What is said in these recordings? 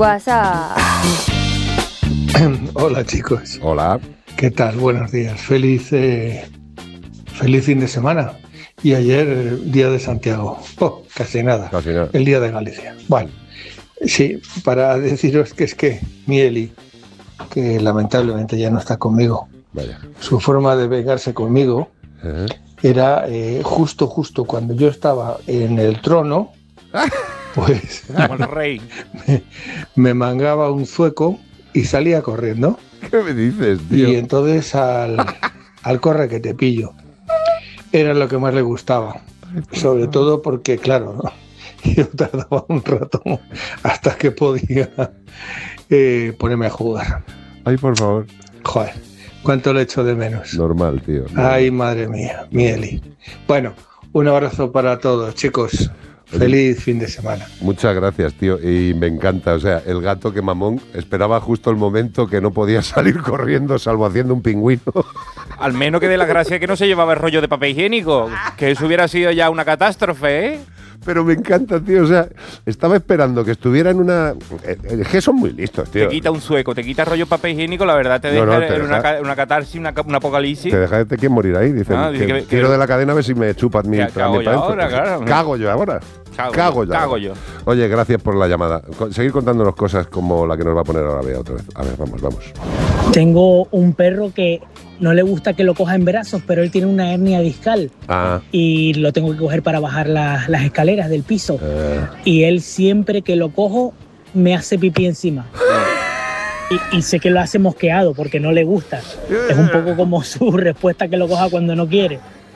WhatsApp. Hola chicos. Hola. ¿Qué tal? Buenos días. Feliz fin de semana. Y ayer, día de Santiago. Casi nada. El día de Galicia. Bueno, sí, para deciros que es que mi Eli, que lamentablemente ya no está conmigo, vaya, su forma de vengarse conmigo era justo cuando yo estaba en el trono, pues como el rey. me mangaba un zueco y salía corriendo. ¿Qué me dices, tío? Y entonces al corre que te pillo era lo que más le gustaba, sobre todo porque, claro, ¿no? Yo tardaba un rato hasta que podía ponerme a jugar. Ay, por favor. Joder, cuánto le echo de menos. Normal, tío. Ay, madre mía, mi Eli. Bueno, un abrazo para todos, chicos. Feliz fin de semana. Muchas gracias, tío. Y me encanta. O sea, el gato que mamón esperaba justo el momento que no podía salir corriendo, salvo haciendo un pingüino. Al menos que de la gracia que no se llevaba el rollo de papel higiénico. Que eso hubiera sido ya una catástrofe, ¿eh? Pero me encanta, tío. O sea, estaba esperando que estuviera en una... Es que son muy listos, tío. Te quita un sueco, te quita rollo papel higiénico, la verdad te deja una catarsis, una apocalipsis. Te deja de morir ahí. Dicen, tiro de la cadena a ver si me chupas mi... Cago yo ahora, claro. Cago yo ahora. Cago yo. Oye, gracias por la llamada. Seguir contándonos cosas como la que nos va a poner ahora Bea otra vez. A ver, vamos. Tengo un perro que no le gusta que lo coja en brazos, pero él tiene una hernia discal. Y lo tengo que coger para bajar las escaleras del piso. Y él siempre que lo cojo me hace pipí encima. Y sé que lo hace mosqueado porque no le gusta. Es un poco como su respuesta que lo coja cuando no quiere.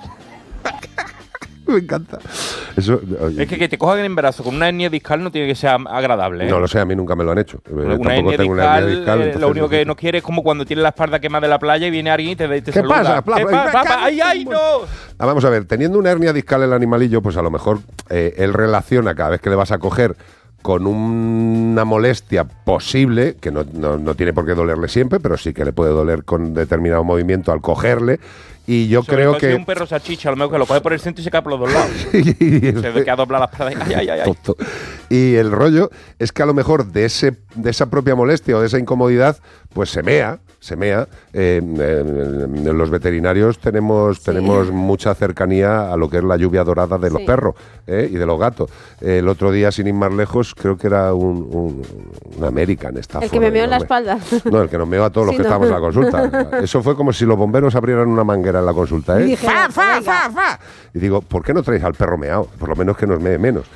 Me encanta. Eso, es que te cojan en brazo con una hernia discal no tiene que ser agradable, ¿eh? No lo sé, a mí nunca me lo han hecho. Una hernia discal, lo único que no quieres es como cuando tienes la espalda quemada de la playa y viene alguien y te ¿Qué saluda. pasa? ¡Ay, no! Vamos a ver, teniendo una hernia discal el animalillo, pues a lo mejor él relaciona cada vez que le vas a coger con una molestia posible, que no tiene por qué dolerle siempre, pero sí que le puede doler con determinado movimiento al cogerle. Y yo sobre creo que... un perro salchicha, a lo mejor que lo coge por el centro y se cae por los dos lados. Se ve que ha doblado las paradas. ¡Ay! Y el rollo es que a lo mejor de esa propia molestia o de esa incomodidad, pues se mea. Los veterinarios tenemos mucha cercanía a lo que es la lluvia dorada de los perros y de los gatos. El otro día, sin ir más lejos, creo que era un American Stafford. El que me meó en la espalda. No, el que nos meó a todos los que estábamos en la consulta. Eso fue como si los bomberos abrieran una manguera en la consulta, ¿eh? Y dije, ¡Fa! Y digo, ¿por qué no traéis al perro meao? Por lo menos que nos mee menos.